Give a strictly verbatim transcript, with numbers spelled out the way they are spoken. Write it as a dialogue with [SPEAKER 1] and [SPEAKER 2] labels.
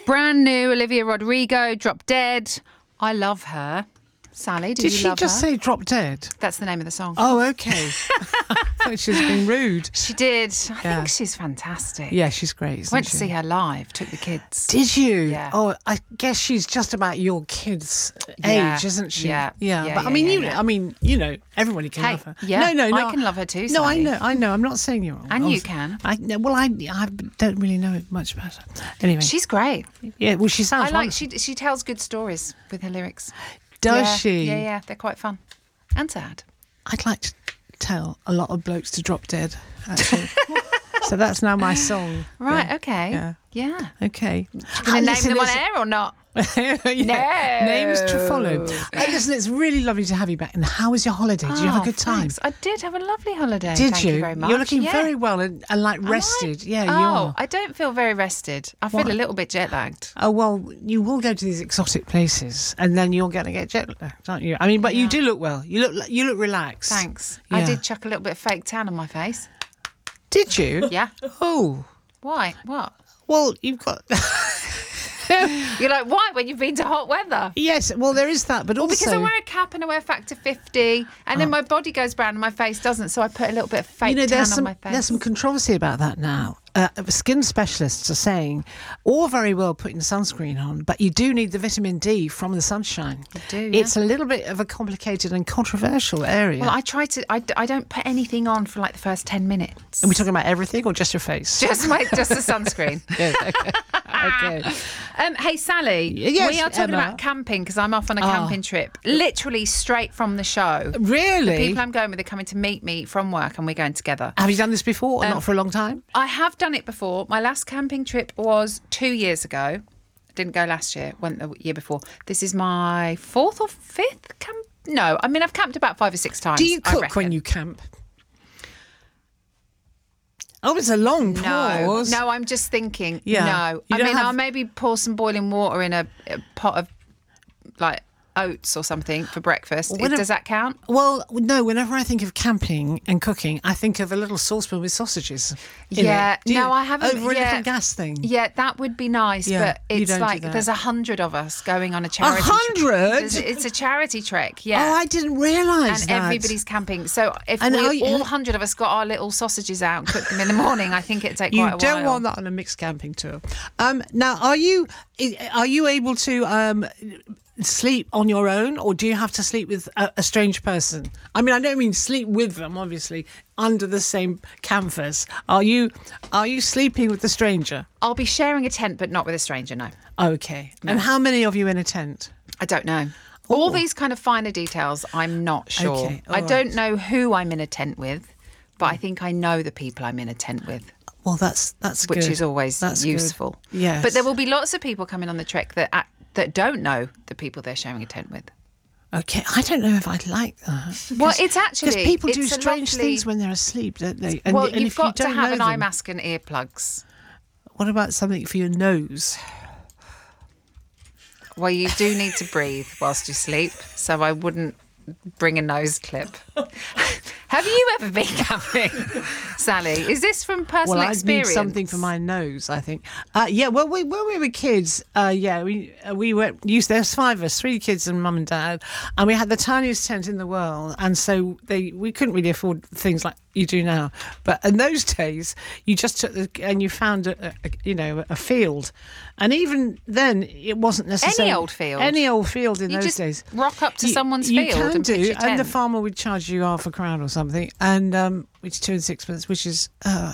[SPEAKER 1] Brand new Olivia Rodrigo, Drop Dead. I love her. Sally, do
[SPEAKER 2] Did
[SPEAKER 1] you
[SPEAKER 2] she
[SPEAKER 1] love
[SPEAKER 2] just
[SPEAKER 1] her?
[SPEAKER 2] say Drop Dead?
[SPEAKER 1] That's the name of the song.
[SPEAKER 2] Oh, okay. I thought she was being rude.
[SPEAKER 1] She did. I
[SPEAKER 2] Yeah.
[SPEAKER 1] think she's fantastic.
[SPEAKER 2] Yeah, she's great, isn't
[SPEAKER 1] Went
[SPEAKER 2] she?
[SPEAKER 1] to see her live, took the kids.
[SPEAKER 2] Did you?
[SPEAKER 1] Yeah.
[SPEAKER 2] Oh, I guess she's just about your kids'
[SPEAKER 1] Yeah.
[SPEAKER 2] age, isn't she?
[SPEAKER 1] Yeah.
[SPEAKER 2] Yeah.
[SPEAKER 1] Yeah,
[SPEAKER 2] but I
[SPEAKER 1] yeah,
[SPEAKER 2] mean,
[SPEAKER 1] yeah,
[SPEAKER 2] you.
[SPEAKER 1] yeah.
[SPEAKER 2] I mean, you know, everybody can
[SPEAKER 1] Hey,
[SPEAKER 2] love her.
[SPEAKER 1] yeah,
[SPEAKER 2] No, no, no.
[SPEAKER 1] I can love her too,
[SPEAKER 2] No, I
[SPEAKER 1] Sally.
[SPEAKER 2] know. I know. I'm not saying you're.
[SPEAKER 1] And
[SPEAKER 2] I
[SPEAKER 1] you
[SPEAKER 2] was-
[SPEAKER 1] can.
[SPEAKER 2] I no, well, I, I don't really know much about her. Anyway.
[SPEAKER 1] She's great.
[SPEAKER 2] yeah. Well, she sounds.
[SPEAKER 1] I like
[SPEAKER 2] wonderful.
[SPEAKER 1] she she tells good stories with her lyrics.
[SPEAKER 2] Does
[SPEAKER 1] yeah,
[SPEAKER 2] she?
[SPEAKER 1] Yeah, yeah, they're quite fun and sad.
[SPEAKER 2] I'd like to tell a lot of blokes to drop dead. Actually. So that's now my song.
[SPEAKER 1] Right,
[SPEAKER 2] Yeah.
[SPEAKER 1] okay.
[SPEAKER 2] Yeah.
[SPEAKER 1] Yeah.
[SPEAKER 2] Okay.
[SPEAKER 1] Can I name
[SPEAKER 2] Listen,
[SPEAKER 1] them on
[SPEAKER 2] it's-
[SPEAKER 1] air or not?
[SPEAKER 2] yeah.
[SPEAKER 1] No.
[SPEAKER 2] Names to follow. Hey, listen, it's really lovely to have you back. And how was your holiday? Did you have a
[SPEAKER 1] Oh,
[SPEAKER 2] good time?
[SPEAKER 1] thanks. I did have a lovely holiday.
[SPEAKER 2] Did
[SPEAKER 1] Thank
[SPEAKER 2] you?
[SPEAKER 1] you very much.
[SPEAKER 2] You're looking
[SPEAKER 1] Yeah.
[SPEAKER 2] very well and, and like
[SPEAKER 1] Am I?
[SPEAKER 2] rested. Yeah,
[SPEAKER 1] oh,
[SPEAKER 2] you are.
[SPEAKER 1] I don't feel very rested. I feel
[SPEAKER 2] What?
[SPEAKER 1] a little bit jet lagged.
[SPEAKER 2] Oh well, you will go to these exotic places, and then you're going to get jet lagged, aren't you? I mean, but you
[SPEAKER 1] Yeah.
[SPEAKER 2] do look well. You look you look relaxed.
[SPEAKER 1] Thanks.
[SPEAKER 2] Yeah.
[SPEAKER 1] I did chuck a little bit of fake tan on my face.
[SPEAKER 2] Did you?
[SPEAKER 1] Yeah.
[SPEAKER 2] Oh
[SPEAKER 1] Why? What?
[SPEAKER 2] well, you've got.
[SPEAKER 1] You're like, why when you've been to hot weather?
[SPEAKER 2] Yes, well, there is that, but also
[SPEAKER 1] Because I wear a cap and I wear factor fifty, and then my body goes brown and my face doesn't, so I put a little bit of fake
[SPEAKER 2] Oh. you know,
[SPEAKER 1] tan
[SPEAKER 2] there's
[SPEAKER 1] on
[SPEAKER 2] some
[SPEAKER 1] my face.
[SPEAKER 2] there's some controversy about that now. Uh, skin specialists are saying, all very well putting sunscreen on, but you do need the vitamin D from the sunshine.
[SPEAKER 1] You do, yeah.
[SPEAKER 2] It's a little bit of a complicated and controversial area.
[SPEAKER 1] Well, I try to. I, I don't put anything on for like the first ten minutes.
[SPEAKER 2] Are we talking about everything or just your face?
[SPEAKER 1] Just my, just the sunscreen.
[SPEAKER 2] Yes, okay. okay.
[SPEAKER 1] Um, hey Sally,
[SPEAKER 2] Yes,
[SPEAKER 1] we are talking
[SPEAKER 2] Emma.
[SPEAKER 1] about camping because I'm off on a
[SPEAKER 2] Oh.
[SPEAKER 1] camping trip, literally straight from the show.
[SPEAKER 2] Really?
[SPEAKER 1] The people I'm going with are coming to meet me from work, and we're going together.
[SPEAKER 2] Have you done this before or
[SPEAKER 1] Um,
[SPEAKER 2] not for a long time?
[SPEAKER 1] I have done it before. My last camping trip was two years ago. I didn't go last year. Went the year before. This is my fourth or fifth camp. No, I mean I've camped about five or six times.
[SPEAKER 2] Do you
[SPEAKER 1] I
[SPEAKER 2] cook
[SPEAKER 1] reckon.
[SPEAKER 2] when you camp? Oh, it's a long
[SPEAKER 1] No,
[SPEAKER 2] pause.
[SPEAKER 1] no, I'm just thinking.
[SPEAKER 2] Yeah.
[SPEAKER 1] No,
[SPEAKER 2] You
[SPEAKER 1] I
[SPEAKER 2] don't
[SPEAKER 1] mean
[SPEAKER 2] have-
[SPEAKER 1] I'll maybe pour some boiling water in a, a pot of like oats or something for breakfast.
[SPEAKER 2] When
[SPEAKER 1] Does that count?
[SPEAKER 2] Well, no, whenever I think of camping and cooking, I think of a little saucepan with sausages. in
[SPEAKER 1] Yeah,
[SPEAKER 2] it. Do
[SPEAKER 1] no,
[SPEAKER 2] you?
[SPEAKER 1] I haven't-
[SPEAKER 2] Over a
[SPEAKER 1] yeah.
[SPEAKER 2] little gas thing.
[SPEAKER 1] Yeah, that would be nice,
[SPEAKER 2] Yeah,
[SPEAKER 1] but
[SPEAKER 2] you
[SPEAKER 1] it's
[SPEAKER 2] don't do
[SPEAKER 1] like
[SPEAKER 2] that.
[SPEAKER 1] there's a hundred of us going on a charity.
[SPEAKER 2] hundred?
[SPEAKER 1] It's, it's a charity trek, yeah.
[SPEAKER 2] Oh, I didn't realise
[SPEAKER 1] and
[SPEAKER 2] that.
[SPEAKER 1] everybody's camping. So if
[SPEAKER 2] And are
[SPEAKER 1] we
[SPEAKER 2] you-
[SPEAKER 1] all hundred of us got our little sausages out and cooked them in the morning, I think it'd take
[SPEAKER 2] You
[SPEAKER 1] quite a
[SPEAKER 2] don't
[SPEAKER 1] while.
[SPEAKER 2] want that on a mixed camping tour. Um, now, are you are you able to um, sleep on your own, or do you have to sleep with a, a strange person? I mean, I don't mean sleep with them, obviously, under the same canvas. Are you are you sleeping with the stranger?
[SPEAKER 1] I'll be sharing a tent, but not with a stranger. No,
[SPEAKER 2] Okay. And how many of you in a tent?
[SPEAKER 1] I don't know. All these kind of finer details, I'm not sure.
[SPEAKER 2] Okay, all
[SPEAKER 1] I don't
[SPEAKER 2] right.
[SPEAKER 1] know who I'm in a tent with, but I think I know the people I'm in a tent with.
[SPEAKER 2] Well, that's that's
[SPEAKER 1] Which
[SPEAKER 2] good.
[SPEAKER 1] is always
[SPEAKER 2] That's good.
[SPEAKER 1] useful.
[SPEAKER 2] Yes.
[SPEAKER 1] But there will be lots of people coming on the trek that act, that don't know the people they're sharing a tent with.
[SPEAKER 2] Okay, I don't know if I'd like that.
[SPEAKER 1] Well, it's actually-
[SPEAKER 2] because people do
[SPEAKER 1] it's a
[SPEAKER 2] strange
[SPEAKER 1] lovely-
[SPEAKER 2] things when they're asleep, don't they? And,
[SPEAKER 1] well,
[SPEAKER 2] and
[SPEAKER 1] you've
[SPEAKER 2] if you
[SPEAKER 1] got to
[SPEAKER 2] don't
[SPEAKER 1] have
[SPEAKER 2] know
[SPEAKER 1] an eye
[SPEAKER 2] them-
[SPEAKER 1] mask and earplugs.
[SPEAKER 2] What about something for your nose?
[SPEAKER 1] Well, you do need to breathe whilst you sleep, so I wouldn't bring a nose clip. Have you ever been camping, Sally? Is this from personal
[SPEAKER 2] Well, I'd
[SPEAKER 1] experience?
[SPEAKER 2] need something for my nose, I think. Uh, yeah, well, we, when we were kids, uh, yeah, we uh, we were used. There's five of us, three kids and mum and dad, and we had the tiniest tent in the world, and so they we couldn't really afford things like you do now. But in those days, you just took the and you found a, a you know a field, and even then it wasn't necessarily
[SPEAKER 1] old field.
[SPEAKER 2] Any old field in
[SPEAKER 1] You
[SPEAKER 2] those
[SPEAKER 1] just
[SPEAKER 2] days.
[SPEAKER 1] rock up to
[SPEAKER 2] You-
[SPEAKER 1] someone's
[SPEAKER 2] you
[SPEAKER 1] field
[SPEAKER 2] can
[SPEAKER 1] and
[SPEAKER 2] do,
[SPEAKER 1] pitch your
[SPEAKER 2] and the
[SPEAKER 1] tent.
[SPEAKER 2] farmer would charge you half a crown or something, and um, which is two and sixpence, which is uh,